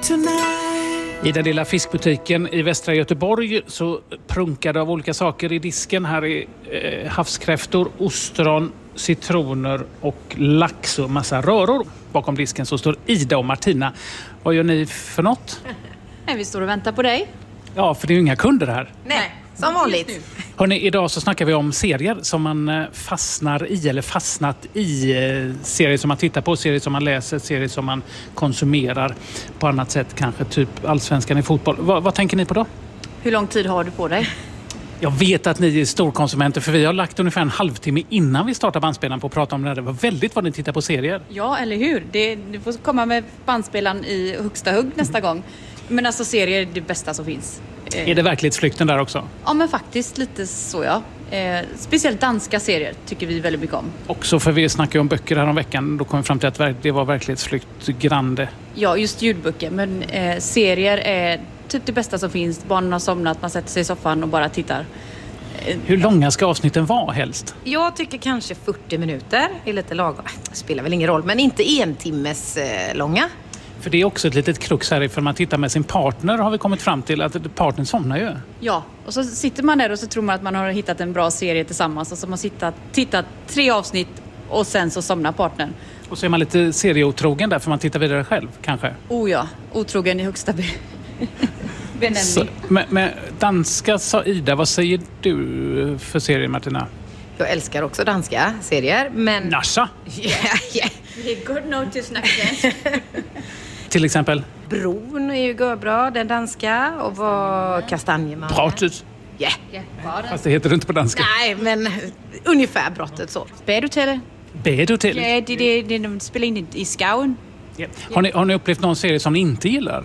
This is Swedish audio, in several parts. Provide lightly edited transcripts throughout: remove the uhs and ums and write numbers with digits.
I den lilla fiskbutiken i västra Göteborg så prunkade av olika saker i disken. Här är havskräftor, ostron, citroner och lax och massa röror. Bakom disken så står Ida och Martina. Vad gör ni för något? Nej, vi står och väntar på dig. Ja, för det är ju inga kunder här. Nej, som vanligt. Hörrni, idag så snackar vi om serier som man fastnar i eller fastnat i. Serier som man tittar på, serier som man läser, serier som man konsumerar på annat sätt. Kanske typ Allsvenskan i fotboll. Vad tänker ni på då? Hur lång tid har du på dig? Jag vet att ni är storkonsumenter för vi har lagt ungefär en halvtimme innan vi startar bandspelaren på att prata om det här. Det var väldigt vad ni tittar på serier. Ja, eller hur? Du får komma med bandspelaren i högsta hugg nästa gång. Men alltså serier är det bästa som finns. Är det verklighetsflykten där också? Ja, men faktiskt lite så, ja. Speciellt danska serier tycker vi väldigt mycket om. Också för vi snackade om böcker här om veckan. Då kom vi fram till att det var verklighetsflykt grande. Ja, just ljudböcker. Men serier är typ det bästa som finns. Barnen har somnat, man sätter sig i soffan och bara tittar. Hur långa ska avsnitten vara helst? Jag tycker kanske 40 minuter är lite lagom. Det spelar väl ingen roll, men inte 1 timmes långa. För det är också ett litet krux här, för man tittar med sin partner har vi kommit fram till att partnern somnar ju. Ja, och så sitter man där och så tror man att man har hittat en bra serie tillsammans och så har man tittat 3 avsnitt och sen så somnar partnern. Och så är man lite serieotrogen där för man tittar vidare själv, kanske. Oh ja, otrogen i högsta benämning. Så, med danska sa Ida, vad säger du för serier, Martina? Jag älskar också danska serier, men... Nasha? Yeah. Det är good notice snacken. Till exempel? Bron är ju bra, den danska. Och vad Kastanjeman. Brottet? Yeah. Fast det heter det inte på danska. Nej, men ungefär brottet så. Badhotellet? Badhotellet? Ja, det de spelar in i skauen. Yeah. Har ni upplevt någon serie som ni inte gillar?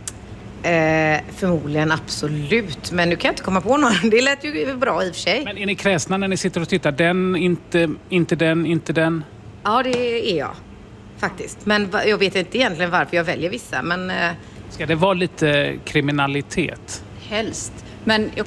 Förmodligen absolut. Men nu kan jag inte komma på någon. Det lät ju bra i och för sig. Men är ni kräsna när ni sitter och tittar? Den, inte den? Ja, det är jag. Faktiskt. Men jag vet inte egentligen varför jag väljer vissa. Men... Ska det vara lite kriminalitet? Helst. Men jag